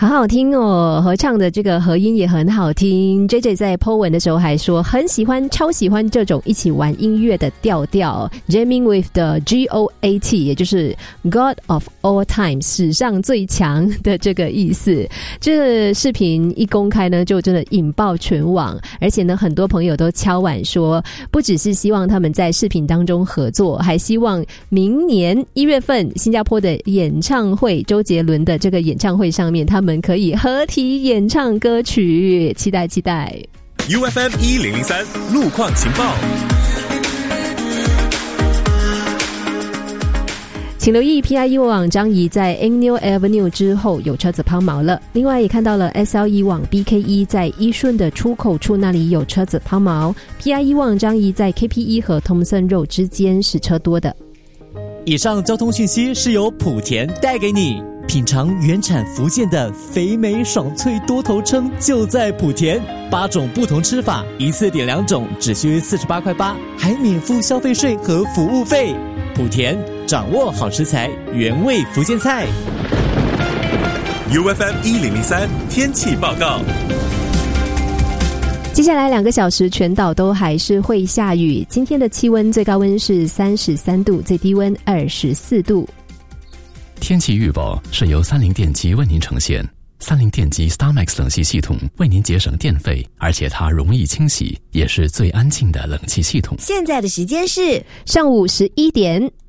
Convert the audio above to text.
好好听哦，合唱的这个和音也很好听。 JJ 在 po 文的时候还说很喜欢，超喜欢这种一起玩音乐的调调， Jamming with the GOAT 也就是 God of all time 史上最强的这个意思。这视频一公开呢，就真的引爆全网，而且呢很多朋友都敲碗说，不只是希望他们在视频当中合作，还希望明年1月份新加坡的演唱会，周杰伦的这个演唱会上面，他们可以合体演唱歌曲，期待期待。 UFM 1003路况情报， 请留意 PIE 往张仪在 Angnew Avenue 之后有车子抛锚了。另外也看到了 SLE 往 BKE 在一顺的出口处那里有车子抛锚， PIE 往张仪在 KPE 和 Thomson Road 之间是车多的。 以上交通讯息是由莆田带给你。品尝原产福建的肥美爽脆多头称就在莆田，8种不同吃法，一次点2种只需48块8，还免付消费税和服务费。莆田掌握好食材，原味福建菜。 UFM 1003天气报告。 接下来2个小时全岛都还是会下雨，今天的气温最高温是33度，最低温24度。 天气预报是由30电机为您呈现。30电机 StarMax 冷气系统为您节省电费，而且它容易清洗，也是最安静的冷气系统。 现在的时间是上午11点。